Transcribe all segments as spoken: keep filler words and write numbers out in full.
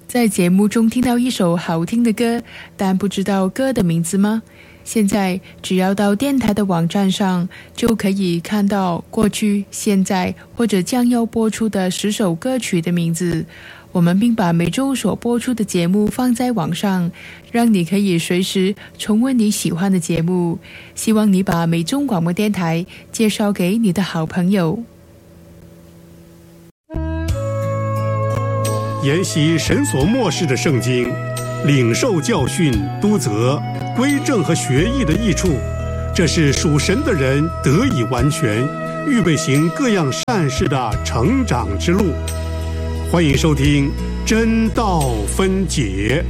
在节目中听到一首好听的歌，但不知道歌的名字吗？现在只要到电台的网站上，就可以看到过去、现在或者将要播出的十首歌曲的名字。我们并把每周所播出的节目放在网上，让你可以随时重温你喜欢的节目。希望你把美中广播电台介绍给你的好朋友。 研习神所默示的圣经，领受教训、督责、归正和学艺的益处，这是属神的人得以完全，预备行各样善事的成长之路。欢迎收听真道分解。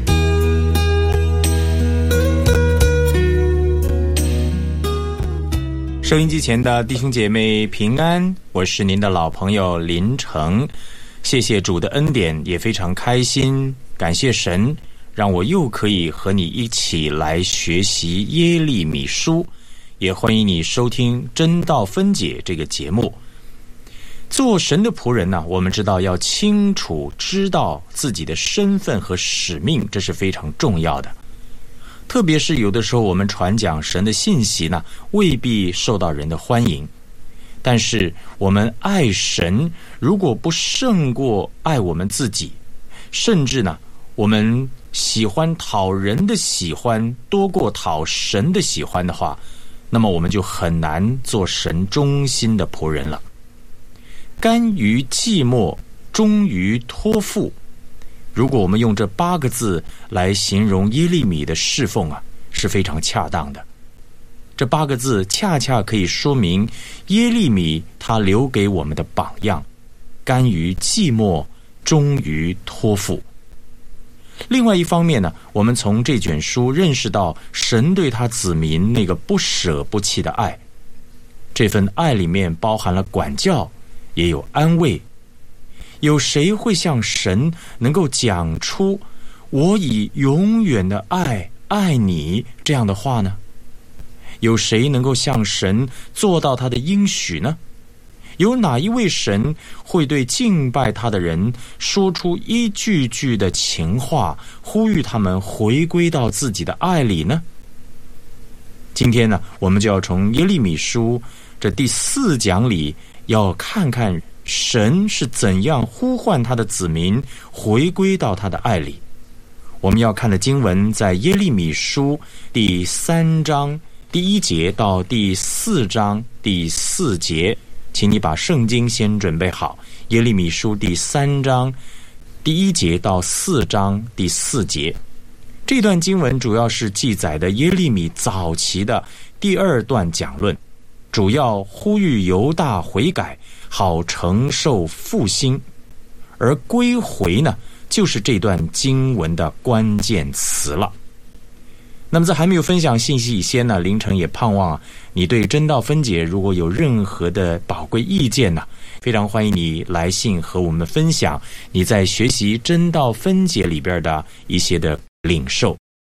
收音机前的弟兄姐妹平安，我是您的老朋友林成。谢谢主的恩典，也非常开心，感谢神让我又可以和你一起来学习耶利米书，也欢迎你收听真道分解这个节目。做神的仆人呢、啊，我们知道要清楚知道自己的身份和使命，这是非常重要的。特别是有的时候我们传讲神的信息呢，未必受到人的欢迎，但是我们爱神如果不胜过爱我们自己，甚至呢我们喜欢讨人的喜欢多过讨神的喜欢的话，那么我们就很难做神忠心的仆人了。甘于寂寞，忠于托付，如果我们用这八个字来形容耶利米的侍奉啊，是非常恰当的。这八个字恰恰可以说明耶利米他留给我们的榜样：甘于寂寞，忠于托付。另外一方面呢，我们从这卷书认识到神对他子民那个不舍不弃的爱，这份爱里面包含了管教，也有安慰。有谁会像神能够讲出我以永远的爱爱你这样的话呢？有谁能够像神做到他的应许呢？有哪一位神会对敬拜他的人说出一句句的情话，呼吁他们回归到自己的爱里呢？今天呢，我们就要从耶利米书这第四讲里，要看看神是怎样呼唤他的子民回归到他的爱里。我们要看的经文在耶利米书第三章第一节到第四章第四节，请你把圣经先准备好。耶利米书第三章第一节到四章第四节，这段经文主要是记载的耶利米早期的第二段讲论，主要呼吁犹大悔改，好承受复兴。而归回呢，就是这段经文的关键词了。那么在还没有分享信息以前呢，凌晨也盼望、啊、你对真道分解如果有任何的宝贵意见呢、啊，非常欢迎你来信和我们分享你在学习真道分解里边的一些的领受。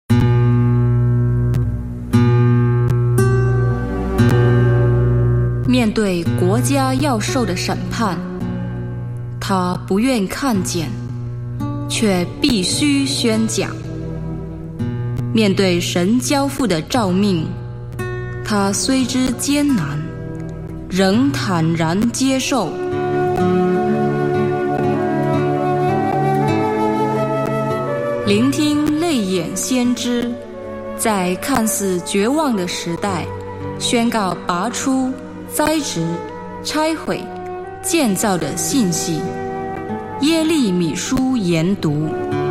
面对国家要受的审判，他不愿看见，却必须宣讲。面对神交付的召命，他虽知艰难，仍坦然接受。聆听泪眼先知，在看似绝望的时代，宣告拔出、栽植、拆毁、建造的信息。耶利米书研读。